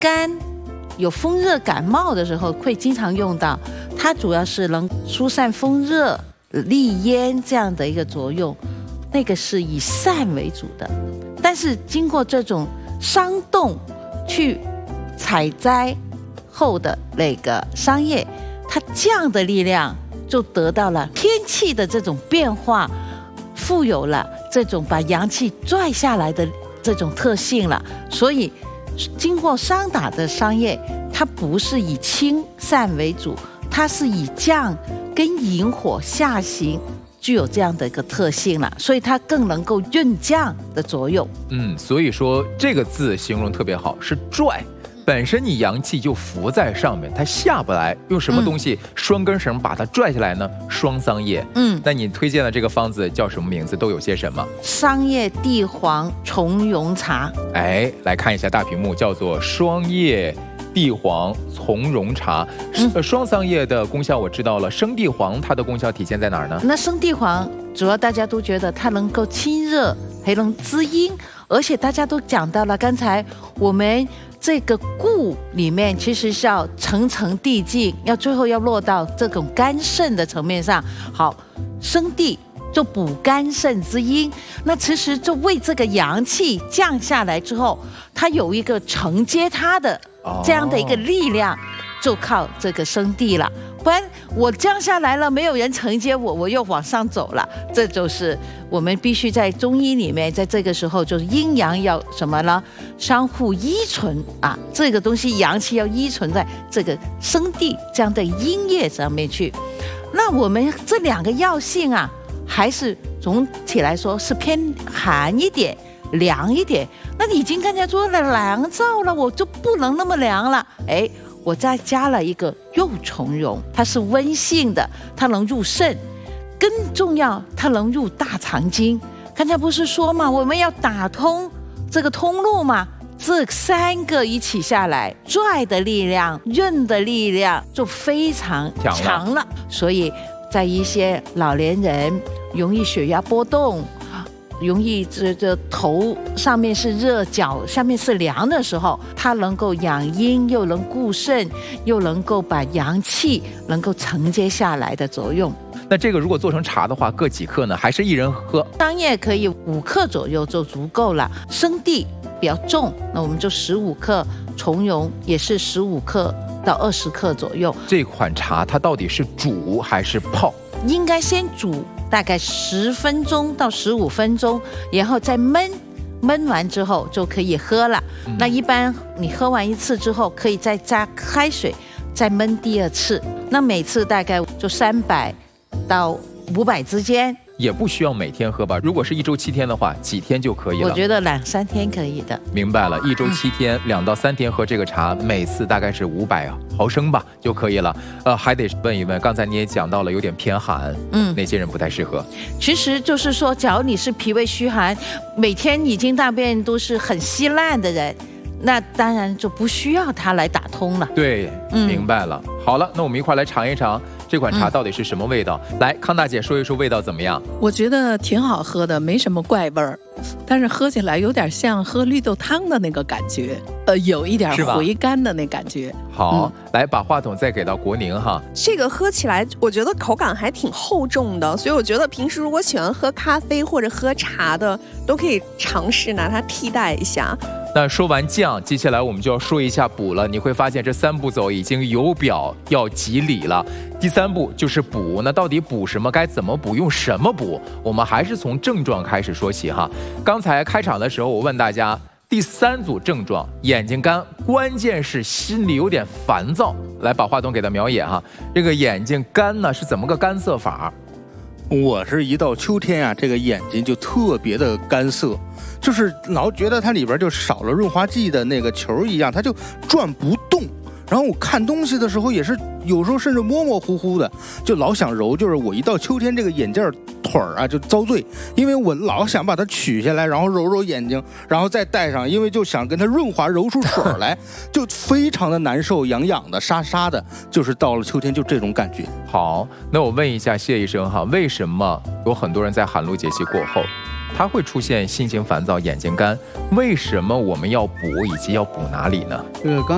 肝有风热感冒的时候会经常用到，它主要是能疏散风热、利咽这样的一个作用，那个是以散为主的。但是经过这种伤冻去采摘后的那个桑叶，它降的力量就得到了天气的这种变化，富有了这种把阳气拽下来的这种特性了。所以经过伤打的桑叶，它不是以清散为主，它是以降跟引火下行具有这样的一个特性了，所以它更能够润降的作用。 所以说这个字形容特别好，是拽。本身你阳气就浮在上面，它下不来，用什么东西双根绳把它拽下来呢？双桑叶。那你推荐的这个方子叫什么名字？都有些什么？ 桑叶地黄从容茶。 来看一下大屏幕，叫做双叶地黄从容茶。双桑叶的功效我知道了，生地黄它的功效体现在哪儿呢？ 那生地黄主要大家都觉得它能够清热，还能滋阴，而且大家都讲到了，刚才我们这个固里面其实是要层层递进，最后要落到这种肝肾的层面上。好，生地就补肝肾之阴，那其实就为这个阳气降下来之后，它有一个承接它的这样的一个力量，就靠这个生地了。不然我降下来了，没有人承接我，我又往上走了。这就是我们必须在中医里面，在这个时候就是阴阳要什么呢？相互依存啊，这个东西阳气要依存在这个生地这样的阴液上面去。那我们这两个药性啊，还是总体来说是偏寒一点、凉一点。那你已经刚才说了凉燥了，我就不能那么凉了。我再加了一个又从容，它是温性的，它能入肾，更重要，它能入大肠经。刚才不是说嘛，我们要打通这个通路嘛，这三个一起下来，拽的力量、润的力量就非常强了。所以在一些老年人容易血压波动，容易这头上面是热，脚下面是凉的时候，它能够养阴，又能固肾，又能够把阳气能够承接下来的作用。 那这个如果做成茶的话，各几克呢？还是一人喝？ 桑叶可以5克左右就足够了。生地比较重，那我们就15克，从容也是15克到20克左右。 这款茶它到底是煮还是泡？ 应该先煮大概10分钟到15分钟，然后再焖完之后就可以喝了。那一般你喝完一次之后，可以再加开水再焖第2次。那每次大概就300到500之间。 也不需要每天喝吧？如果是1周7天的话，几天就可以了？ 我觉得2、3天可以的。 明白了，1周7天，2到3天喝这个茶，每次大概是500毫升吧就可以了。还得问一问，刚才你也讲到了有点偏寒，哪些人不太适合？ 其实就是说，假如你是脾胃虚寒，每天已经大便都是很稀烂的人，那当然就不需要它来打通了。 对，明白了。好了，那我们一块来尝一尝这款茶到底是什么味道。来，康大姐说一说味道怎么样？ 我觉得挺好喝的，没什么怪味儿，但是喝起来有点像喝绿豆汤的那个感觉，有一点回甘的那感觉。 好，来把话筒再给到国宁哈。 这个喝起来我觉得口感还挺厚重的，所以我觉得平时如果喜欢喝咖啡或者喝茶的，都可以尝试拿它替代一下。 那说完降，接下来我们就要说一下补了。你会发现这3步走已经有表要及里了。第3步就是补，那到底补什么？该怎么补？用什么补？我们还是从症状开始说起哈。刚才开场的时候，我问大家第3组症状，眼睛干，关键是心里有点烦躁。来，把话筒给他瞄一眼哈。这个眼睛干呢是怎么个干涩法？ 我是一到秋天啊，这个眼睛就特别的干涩，就是老觉得它里边就少了润滑剂的那个球一样，它就转不动。然后我看东西的时候也是有时候甚至模模糊糊的，就老想揉。就是我一到秋天，这个眼镜腿儿啊就遭罪，因为我老想把它取下来，然后揉揉眼睛，然后再戴上，因为就想跟它润滑揉出水来，就非常的难受，痒痒的、沙沙的。就是到了秋天就这种感觉。 好，那我问一下谢医生哈，为什么有很多人在寒露节气过后，它会出现心情烦躁、眼睛干？为什么我们要补，以及要补哪里呢？ 刚